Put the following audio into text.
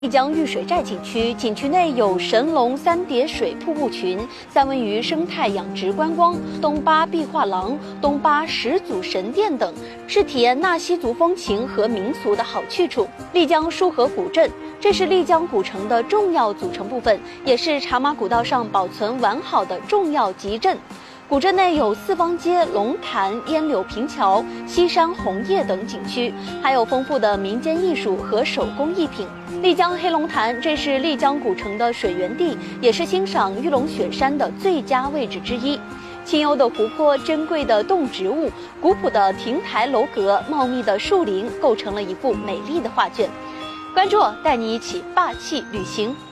丽江玉水寨景区，景区内有神龙三叠水瀑布群、三文鱼生态养殖观光、东巴壁画廊、东巴始祖神殿等，是体验纳西族风情和民俗的好去处。丽江束河古镇，这是丽江古城的重要组成部分，也是茶马古道上保存完好的重要集镇。古镇内有四方街、龙潭、烟柳平桥、西山红叶等景区，还有丰富的民间艺术和手工艺品。丽江黑龙潭，这是丽江古城的水源地，也是欣赏玉龙雪山的最佳位置之一。清幽的湖泊、珍贵的动植物、古朴的亭台楼阁、茂密的树林，构成了一幅美丽的画卷。关注我，带你一起霸气旅行。